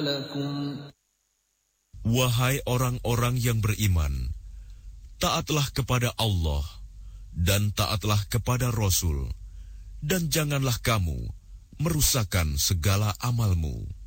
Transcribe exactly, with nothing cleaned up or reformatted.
Wahai orang-orang yang beriman, taatlah kepada Allah dan taatlah kepada Rasul, dan janganlah kamu merusakkan segala amalmu.